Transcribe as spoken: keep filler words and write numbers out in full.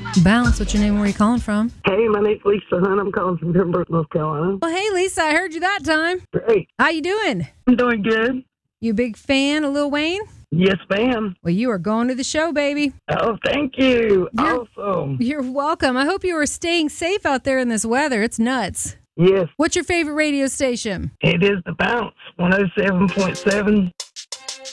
Bounce, what's your name and where you calling from? Hey, my name's Lisa Hunt. I'm calling from Pembroke, North Carolina. Well, hey, Lisa, I heard you that time. Great. How you doing? I'm doing good. You a big fan of Lil Wayne? Yes, ma'am. Well, you are going to the show, baby. Oh, thank you. You're, awesome. You're welcome. I hope you are staying safe out there in this weather. It's nuts. Yes. What's your favorite radio station? It is The Bounce, one oh seven point seven.